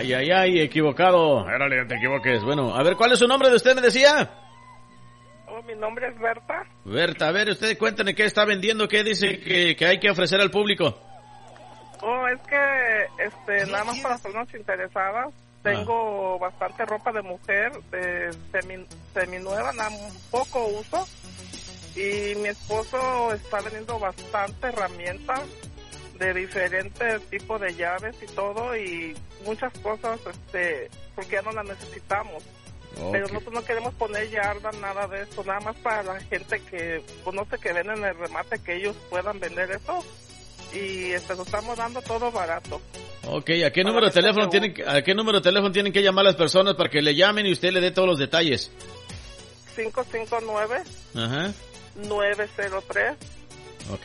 Ay, ay, ay, equivocado. Árale, no te equivoques. Bueno, a ver, ¿cuál es su nombre de usted, me decía? Oh, mi nombre es Berta. Berta, a ver, usted cuéntame qué está vendiendo, qué dice que hay que ofrecer al público. Oh, es que, nada más para personas interesadas, tengo bastante ropa de mujer, de seminueva, poco uso, y mi esposo está vendiendo bastante herramientas de diferentes tipos de llaves y todo, y muchas cosas, porque ya no las necesitamos. Okay. Pero nosotros no queremos poner yarda, nada de eso, nada más para la gente que conoce que venden en el remate, que ellos puedan vender eso, y nos estamos dando todo barato. Ok, ¿a qué número de teléfono tienen que llamar las personas para que le llamen y usted le dé todos los detalles? 559 Ajá. 903 Ok.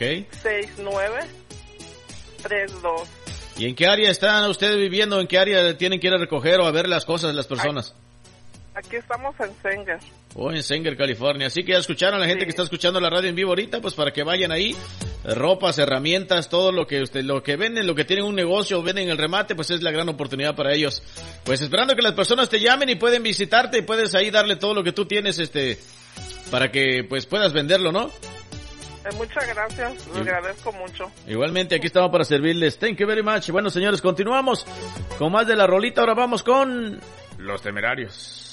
6932. ¿Y en qué área están ustedes viviendo? ¿En qué área tienen que ir a recoger o a ver las cosas las personas? Aquí estamos en Sanger. En Sanger, California. Así que ya escucharon a la gente que está escuchando la radio en vivo ahorita, pues para que vayan ahí. Ropas, herramientas, todo lo que venden, lo que tienen un negocio, venden en el remate, pues es la gran oportunidad para ellos. Pues esperando que las personas te llamen y pueden visitarte y puedes ahí darle todo lo que tú tienes, para que pues puedas venderlo, ¿no? Muchas gracias, lo agradezco mucho. Igualmente, aquí estamos para servirles. Thank you very much. Bueno, señores, continuamos con más de la rolita. Ahora vamos con Los Temerarios.